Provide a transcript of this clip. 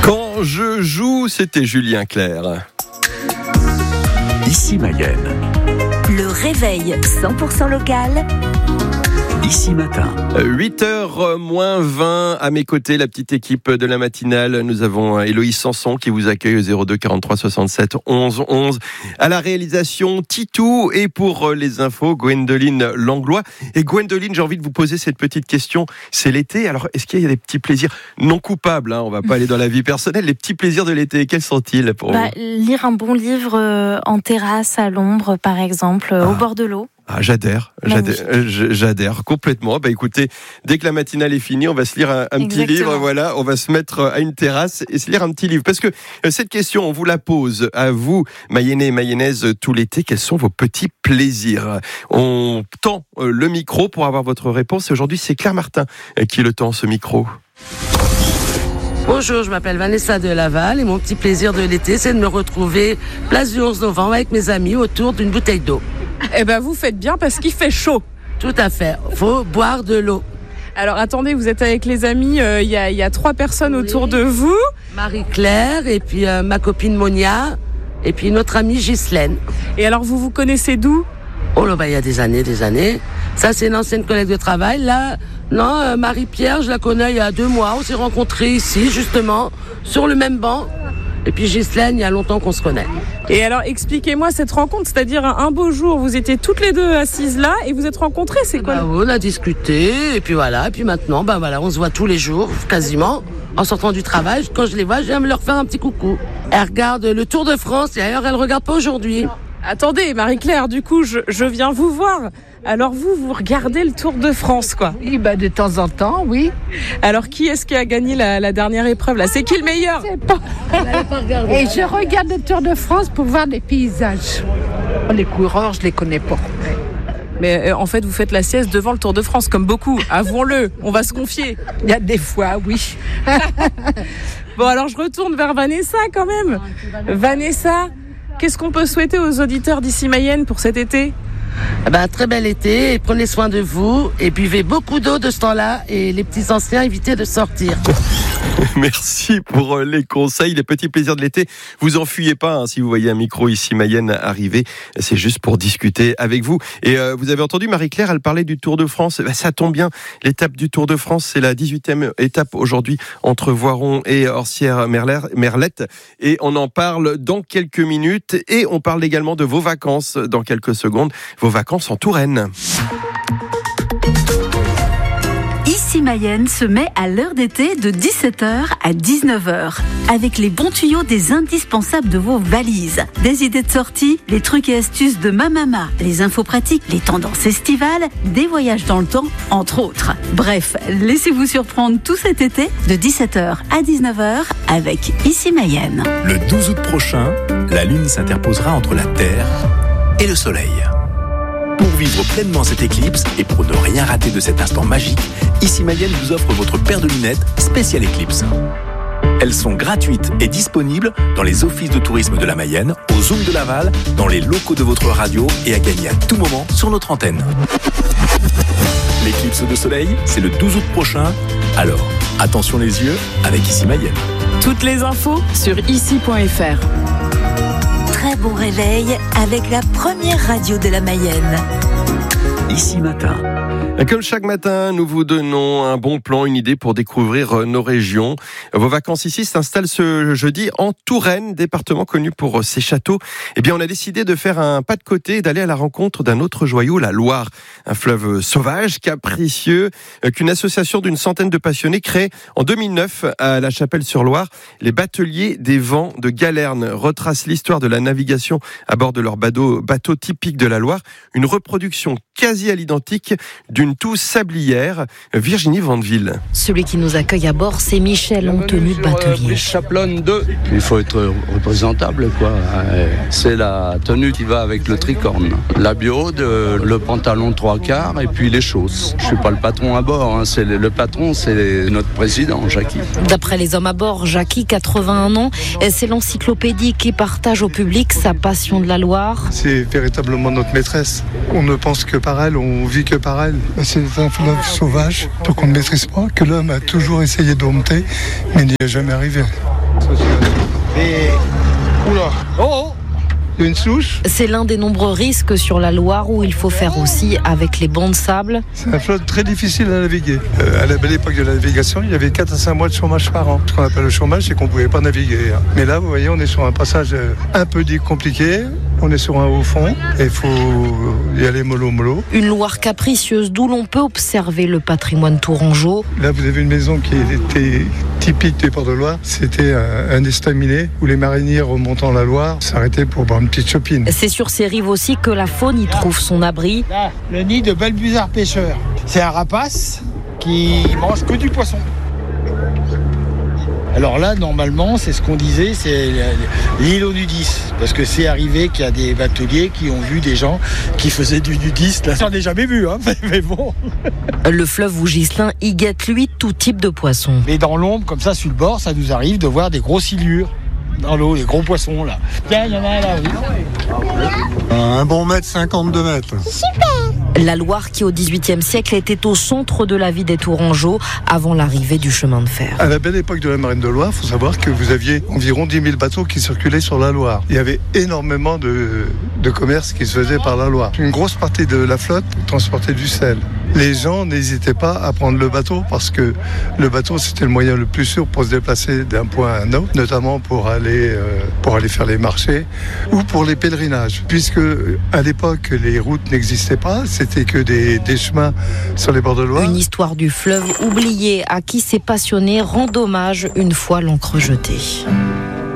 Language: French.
Quand je joue, c'était Julien Clerc. Ici Mayenne. Le réveil 100% local. Ici Matin. 8h moins 20 à mes côtés, la petite équipe de la matinale. Nous avons Héloïse Sanson qui vous accueille au 02 43 67 11 11. À la réalisation, Titou. Et pour les infos, Gwendoline Langlois. Et Gwendoline, j'ai envie de vous poser cette petite question. C'est l'été, alors est-ce qu'il y a des petits plaisirs non coupables, On va pas aller dans la vie personnelle. Les petits plaisirs de l'été, quels sont-ils pour vous? Lire un bon livre en terrasse, à l'ombre, par exemple, au bord de l'eau. Ah, j'adhère complètement. Écoutez, dès que la matinale est finie, on va se lire un petit livre, on va se mettre à une terrasse et se lire un petit livre. Parce que cette question, on vous la pose à vous, Mayennais et Mayennaises, tout l'été. Quels sont vos petits plaisirs? On tend le micro pour avoir votre réponse. Et aujourd'hui, c'est Claire Martin qui le tend, ce micro. Bonjour, je m'appelle Vanessa de Laval et mon petit plaisir de l'été, c'est de me retrouver place du 11 novembre avec mes amis autour d'une bouteille d'eau. Eh ben, vous faites bien parce qu'il fait chaud. Tout à fait, faut boire de l'eau. Alors attendez, vous êtes avec les amis, il y a 3 personnes autour de vous. Marie-Claire et puis ma copine Monia et puis notre amie Ghislaine. Et alors vous vous connaissez d'où? Oh là, il y a des années. Ça, c'est une ancienne collègue de travail. Là, non, Marie-Pierre, je la connais il y a 2 mois. On s'est rencontrés ici, justement, sur le même banc. Et puis Ghislaine, il y a longtemps qu'on se connaît. Et alors, expliquez-moi cette rencontre, c'est-à-dire un beau jour, vous étiez toutes les deux assises là et vous êtes rencontrées, c'est quoi? On a discuté, et puis voilà. Et puis maintenant, on se voit tous les jours, quasiment. En sortant du travail, quand je les vois, je viens me leur faire un petit coucou. Elle regarde le Tour de France, et d'ailleurs, elle ne regarde pas aujourd'hui. Attendez, Marie-Claire, du coup, je viens vous voir. Alors vous regardez le Tour de France, quoi? Oui, de temps en temps, oui. Alors qui est-ce qui a gagné la dernière épreuve, là? C'est qui le meilleur? Je sais pas. Et je regarde le Tour de France pour voir des paysages. Les coureurs, je les connais pas. Mais en fait, vous faites la sieste devant le Tour de France, comme beaucoup. Avouons-le, on va se confier. Il y a des fois, oui. Bon, alors je retourne vers Vanessa, quand même. Vanessa, qu'est-ce qu'on peut souhaiter aux auditeurs d'ici Mayenne pour cet été? Très bel été, et prenez soin de vous et buvez beaucoup d'eau de ce temps-là et les petits anciens, évitez de sortir. Merci pour les conseils, les petits plaisirs de l'été. Vous enfuyez pas si vous voyez un micro ici Mayenne arriver, c'est juste pour discuter avec vous. Et vous avez entendu Marie-Claire, elle parlait du Tour de France. Ça tombe bien, l'étape du Tour de France, c'est la 18e étape aujourd'hui entre Voiron et Orsières-Merlette. Et on en parle dans quelques minutes et on parle également de vos vacances dans quelques secondes. Vos vacances en Touraine. Ici Mayenne se met à l'heure d'été de 17h à 19h avec les bons tuyaux des indispensables de vos valises. Des idées de sortie, les trucs et astuces de ma maman, les infos pratiques, les tendances estivales, des voyages dans le temps, entre autres. Bref, laissez-vous surprendre tout cet été de 17h à 19h avec Ici Mayenne. Le 12 août prochain, la Lune s'interposera entre la Terre et le Soleil. Pour vivre pleinement cette éclipse et pour ne rien rater de cet instant magique, Ici Mayenne vous offre votre paire de lunettes spéciale éclipse. Elles sont gratuites et disponibles dans les offices de tourisme de la Mayenne, au Zoom de Laval, dans les locaux de votre radio et à gagner à tout moment sur notre antenne. L'éclipse de soleil, c'est le 12 août prochain. Alors, attention les yeux avec Ici Mayenne. Toutes les infos sur ici.fr. Très bon réveil avec la première radio de la Mayenne. Ici Matin. Comme chaque matin, nous vous donnons un bon plan, une idée pour découvrir nos régions. Vos vacances ici s'installent ce jeudi en Touraine, département connu pour ses châteaux. Eh bien, on a décidé de faire un pas de côté et d'aller à la rencontre d'un autre joyau, la Loire. Un fleuve sauvage, capricieux, qu'une association d'une centaine de passionnés crée en 2009 à La Chapelle-sur-Loire. Les bateliers des vents de Galerne retracent l'histoire de la navigation à bord de leur bateau typique de la Loire. Une reproduction quasi à l'identique d'une toux sablière. Virginie Vandeville. Celui qui nous accueille à bord, c'est Michel en tenue de batelier. Il faut être représentable, quoi. C'est la tenue qui va avec le tricorne. La biode, le pantalon 3/4 et puis les chausses. Je suis pas le patron à bord, c'est le patron, c'est notre président, Jackie. D'après les hommes à bord, Jackie, 81 ans, c'est l'encyclopédie qui partage au public sa passion de la Loire. C'est véritablement notre maîtresse. On ne pense que par elle, on vit que par elle. C'est un fleuve sauvage, donc on ne maîtrise pas, que l'homme a toujours essayé de dompter, mais n'y est jamais arrivé. Et... Oula. Oh, il y a une souche. C'est l'un des nombreux risques sur la Loire où il faut faire aussi avec les bancs de sable. C'est un fleuve très difficile à naviguer. À la belle époque de la navigation, il y avait 4 à 5 mois de chômage par an. Ce qu'on appelle le chômage, c'est qu'on ne pouvait pas naviguer. Mais là, vous voyez, on est sur un passage un peu compliqué. On est sur un haut fond et il faut y aller mollo. Une Loire capricieuse d'où l'on peut observer le patrimoine tourangeau. Là, vous avez une maison qui était typique des ports de Loire. C'était un estaminet où les mariniers remontant la Loire s'arrêtaient pour boire une petite chopine. C'est sur ces rives aussi que la faune y trouve son abri. Là, le nid de Balbuzard pêcheur. C'est un rapace qui mange que du poisson. Alors là, normalement, c'est ce qu'on disait, c'est l'île aux nudistes. Parce que c'est arrivé qu'il y a des bateliers qui ont vu des gens qui faisaient du nudiste. Là, j'en ai jamais vu, hein, mais bon. Le fleuve Vougislin y guette, lui, tout type de poissons. Mais dans l'ombre, comme ça, sur le bord, ça nous arrive de voir des gros silures dans l'eau, les gros poissons, là. Tiens, il y en a un là, oui. Un bon mètre, 52 mètres. Super! La Loire qui, au XVIIIe siècle, était au centre de la vie des Tourangeaux avant l'arrivée du chemin de fer. À la belle époque de la marine de Loire, il faut savoir que vous aviez environ 10 000 bateaux qui circulaient sur la Loire. Il y avait énormément de commerce qui se faisait par la Loire. Une grosse partie de la flotte transportait du sel. Les gens n'hésitaient pas à prendre le bateau parce que le bateau, c'était le moyen le plus sûr pour se déplacer d'un point à un autre, notamment pour aller faire les marchés ou pour les pèlerinages. Puisque à l'époque, les routes n'existaient pas, c'était que des chemins sur les bords de Loire. Une histoire du fleuve oubliée à qui s'est passionné rend hommage une fois l'encre jetée.